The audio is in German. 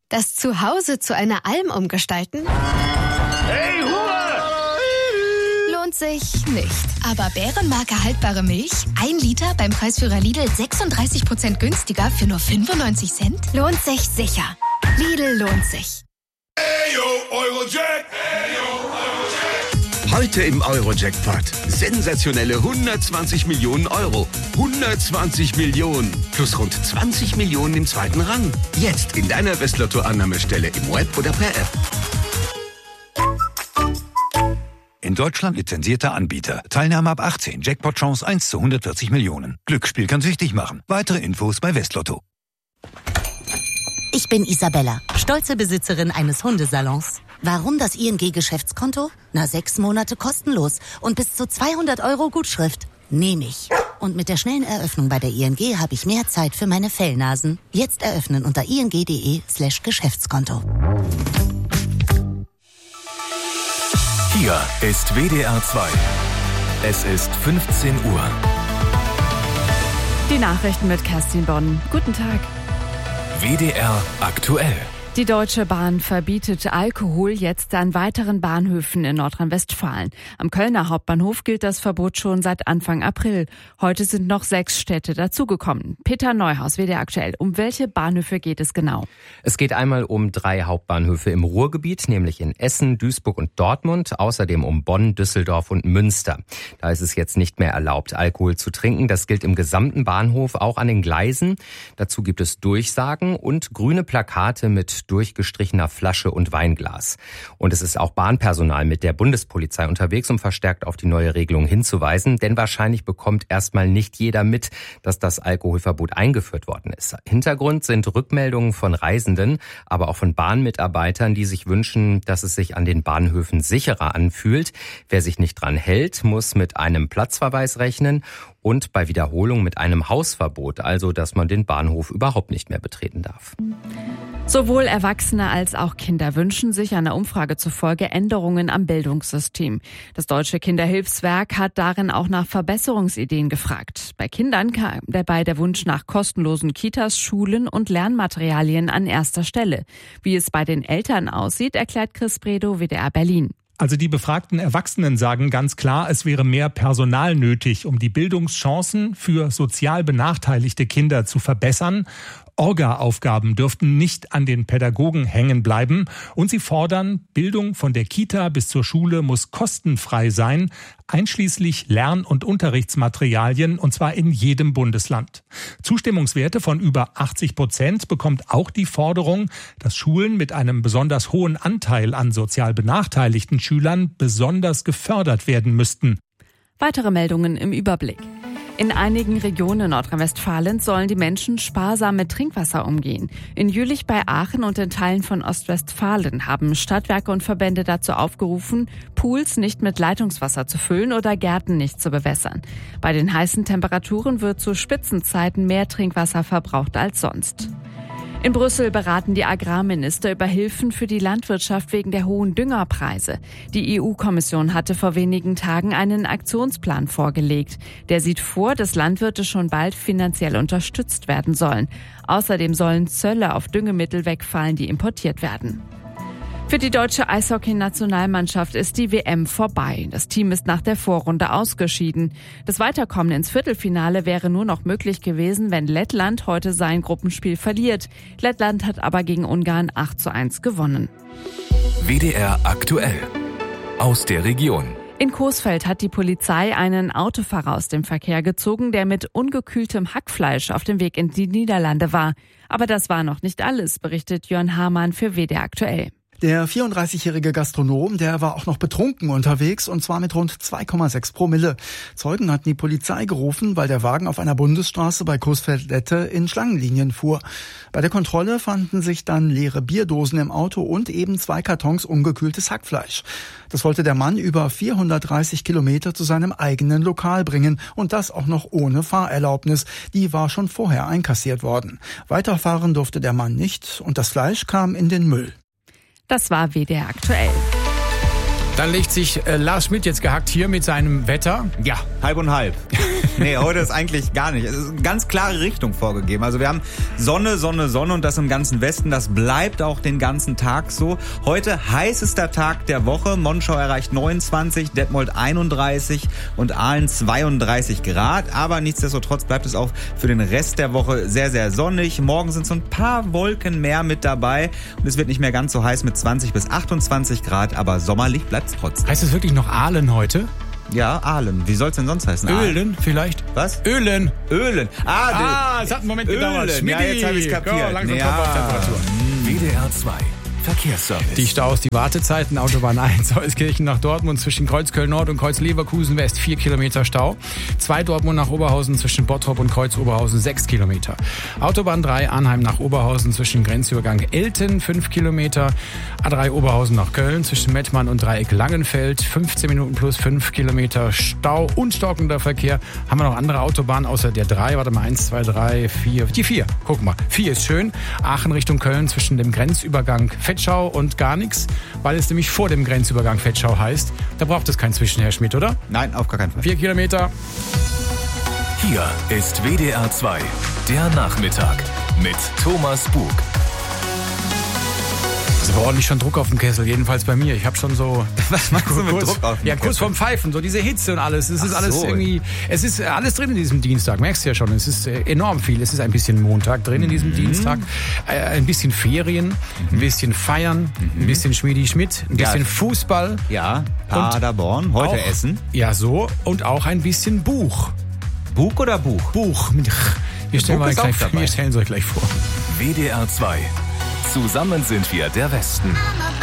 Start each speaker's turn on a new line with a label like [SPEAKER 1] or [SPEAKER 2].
[SPEAKER 1] Das Zuhause zu einer Alm umgestalten?
[SPEAKER 2] Hey, Ruhe!
[SPEAKER 1] Lohnt sich nicht. Aber Bärenmarke haltbare Milch? 1 Liter beim Preisführer Lidl 36% günstiger für nur 95 Cent? Lohnt sich sicher. Lidl lohnt sich.
[SPEAKER 3] Eurojack. Heute im Eurojackpot. Sensationelle 120 Millionen Euro. 120 Millionen. Plus rund 20 Millionen im zweiten Rang. Jetzt in deiner Westlotto-Annahmestelle im Web oder per App.
[SPEAKER 4] In Deutschland lizenzierter Anbieter. Teilnahme ab 18. Jackpot-Chance 1 zu 140 Millionen. Glücksspiel kann süchtig machen. Weitere Infos bei Westlotto.
[SPEAKER 5] Ich bin Isabella, stolze Besitzerin eines Hundesalons. Warum das ING-Geschäftskonto? 6 Monate kostenlos und bis zu 200 € Gutschrift. Nehme ich. Und mit der schnellen Eröffnung bei der ING habe ich mehr Zeit für meine Fellnasen. Jetzt eröffnen unter ing.de/Geschäftskonto.
[SPEAKER 6] Hier ist WDR 2. Es ist 15 Uhr.
[SPEAKER 7] Die Nachrichten mit Kerstin Bonn. Guten Tag.
[SPEAKER 6] WDR aktuell.
[SPEAKER 7] Die Deutsche Bahn verbietet Alkohol jetzt an weiteren Bahnhöfen in Nordrhein-Westfalen. Am Kölner Hauptbahnhof gilt das Verbot schon seit Anfang April. Heute sind noch 6 Städte dazugekommen. Peter Neuhaus, WDR aktuell. Um welche Bahnhöfe geht es genau?
[SPEAKER 8] Es geht einmal um 3 Hauptbahnhöfe im Ruhrgebiet, nämlich in Essen, Duisburg und Dortmund. Außerdem um Bonn, Düsseldorf und Münster. Da ist es jetzt nicht mehr erlaubt, Alkohol zu trinken. Das gilt im gesamten Bahnhof, auch an den Gleisen. Dazu gibt es Durchsagen und grüne Plakate mit durchgestrichener Flasche und Weinglas. Und es ist auch Bahnpersonal mit der Bundespolizei unterwegs, um verstärkt auf die neue Regelung hinzuweisen. Denn wahrscheinlich bekommt erstmal nicht jeder mit, dass das Alkoholverbot eingeführt worden ist. Hintergrund sind Rückmeldungen von Reisenden, aber auch von Bahnmitarbeitern, die sich wünschen, dass es sich an den Bahnhöfen sicherer anfühlt. Wer sich nicht dran hält, muss mit einem Platzverweis rechnen und bei Wiederholung mit einem Hausverbot, also dass man den Bahnhof überhaupt nicht mehr betreten darf.
[SPEAKER 7] Sowohl Erwachsene als auch Kinder wünschen sich einer Umfrage zufolge Änderungen am Bildungssystem. Das Deutsche Kinderhilfswerk hat darin auch nach Verbesserungsideen gefragt. Bei Kindern kam dabei der Wunsch nach kostenlosen Kitas, Schulen und Lernmaterialien an erster Stelle. Wie es bei den Eltern aussieht, erklärt Chris Bredow, WDR Berlin.
[SPEAKER 9] Also die befragten Erwachsenen sagen ganz klar, es wäre mehr Personal nötig, um die Bildungschancen für sozial benachteiligte Kinder zu verbessern. Orga-Aufgaben dürften nicht an den Pädagogen hängen bleiben. Und sie fordern, Bildung von der Kita bis zur Schule muss kostenfrei sein, einschließlich Lern- und Unterrichtsmaterialien, und zwar in jedem Bundesland. Zustimmungswerte von über 80% bekommt auch die Forderung, dass Schulen mit einem besonders hohen Anteil an sozial benachteiligten Schülern besonders gefördert werden müssten.
[SPEAKER 7] Weitere Meldungen im Überblick. In einigen Regionen Nordrhein-Westfalens sollen die Menschen sparsam mit Trinkwasser umgehen. In Jülich bei Aachen und in Teilen von Ostwestfalen haben Stadtwerke und Verbände dazu aufgerufen, Pools nicht mit Leitungswasser zu füllen oder Gärten nicht zu bewässern. Bei den heißen Temperaturen wird zu Spitzenzeiten mehr Trinkwasser verbraucht als sonst. In Brüssel beraten die Agrarminister über Hilfen für die Landwirtschaft wegen der hohen Düngerpreise. Die EU-Kommission hatte vor wenigen Tagen einen Aktionsplan vorgelegt. Der sieht vor, dass Landwirte schon bald finanziell unterstützt werden sollen. Außerdem sollen Zölle auf Düngemittel wegfallen, die importiert werden. Für die deutsche Eishockey-Nationalmannschaft ist die WM vorbei. Das Team ist nach der Vorrunde ausgeschieden. Das Weiterkommen ins Viertelfinale wäre nur noch möglich gewesen, wenn Lettland heute sein Gruppenspiel verliert. Lettland hat aber gegen Ungarn 8:1 gewonnen.
[SPEAKER 6] WDR aktuell. Aus der Region.
[SPEAKER 7] In Coesfeld hat die Polizei einen Autofahrer aus dem Verkehr gezogen, der mit ungekühltem Hackfleisch auf dem Weg in die Niederlande war. Aber das war noch nicht alles, berichtet Jörn Hamann für WDR aktuell.
[SPEAKER 10] Der 34-jährige Gastronom, der war auch noch betrunken unterwegs, und zwar mit rund 2,6 Promille. Zeugen hatten die Polizei gerufen, weil der Wagen auf einer Bundesstraße bei Coesfeld-Lette in Schlangenlinien fuhr. Bei der Kontrolle fanden sich dann leere Bierdosen im Auto und eben 2 Kartons ungekühltes Hackfleisch. Das wollte der Mann über 430 Kilometer zu seinem eigenen Lokal bringen, und das auch noch ohne Fahrerlaubnis. Die war schon vorher einkassiert worden. Weiterfahren durfte der Mann nicht, und das Fleisch kam in den Müll.
[SPEAKER 7] Das war WDR aktuell.
[SPEAKER 11] Dann legt sich Lars Schmidt jetzt gehackt hier mit seinem Wetter.
[SPEAKER 12] Ja, halb und halb.
[SPEAKER 11] Nee, heute ist eigentlich gar nicht. Es ist eine ganz klare Richtung vorgegeben. Also wir haben Sonne, Sonne, Sonne und das im ganzen Westen. Das bleibt auch den ganzen Tag so. Heute heißester Tag der Woche. Monschau erreicht 29, Detmold 31 und Aalen 32 Grad. Aber nichtsdestotrotz bleibt es auch für den Rest der Woche sehr, sehr sonnig. Morgen sind so ein paar Wolken mehr mit dabei und es wird nicht mehr ganz so heiß mit 20 bis 28 Grad, aber sommerlich bleibt es trotzdem.
[SPEAKER 12] Heißt es wirklich noch Aalen heute?
[SPEAKER 11] Ja, Aalen. Wie soll es denn sonst heißen?
[SPEAKER 12] Ölen vielleicht?
[SPEAKER 11] Was?
[SPEAKER 12] Ölen.
[SPEAKER 11] Ölen.
[SPEAKER 12] Es hat einen Moment gedauert.
[SPEAKER 11] Ölen. Ja, jetzt habe ich es kapiert.
[SPEAKER 12] Langsam Temperatur.
[SPEAKER 6] WDR 2 Verkehrsservice.
[SPEAKER 12] Die Staus, die Wartezeiten, Autobahn 1, Euskirchen nach Dortmund zwischen Kreuzköln Nord und Kreuz-Leverkusen West 4 Kilometer Stau. 2 Dortmund nach Oberhausen zwischen Bottrop und Kreuz-Oberhausen 6 Kilometer. Autobahn 3 Arnheim nach Oberhausen zwischen Grenzübergang Elten 5 Kilometer. A3 Oberhausen nach Köln zwischen Mettmann und Dreieck Langenfeld 15 Minuten plus 5 Kilometer Stau und stockender Verkehr. Haben wir noch andere Autobahnen außer der 3? Warte mal, 1, 2, 3, 4. Die 4. Guck mal, 4 ist schön. Aachen Richtung Köln zwischen dem Grenzübergang Vetschau und gar nichts, weil es nämlich vor dem Grenzübergang Vetschau heißt. Da braucht es kein Zwischen, Herr Schmidt, oder?
[SPEAKER 11] Nein, auf gar keinen Fall.
[SPEAKER 12] 4 Kilometer.
[SPEAKER 6] Hier ist WDR 2, der Nachmittag mit Thomas Bug.
[SPEAKER 12] Es war ordentlich schon Druck auf dem Kessel, jedenfalls bei mir. Ich habe schon so...
[SPEAKER 11] Was meinst du mit Druck auf dem
[SPEAKER 12] Ja,
[SPEAKER 11] Kessel?
[SPEAKER 12] kurz vorm Pfeifen, so diese Hitze und alles. Es ist alles irgendwie... Es ist alles drin in diesem Dienstag, merkst du ja schon. Es ist enorm viel. Es ist ein bisschen Montag drin in diesem Dienstag. Ein bisschen Ferien, ein bisschen Feiern, ein bisschen Schmiedi-Schmidt, ein bisschen Fußball.
[SPEAKER 11] Ja, Paderborn, heute
[SPEAKER 12] auch,
[SPEAKER 11] Essen.
[SPEAKER 12] Ja, so. Und auch ein bisschen Buch.
[SPEAKER 11] Bug oder Buch?
[SPEAKER 12] Buch. Wir stellen es euch gleich vor.
[SPEAKER 6] WDR 2. Zusammen sind wir der Westen.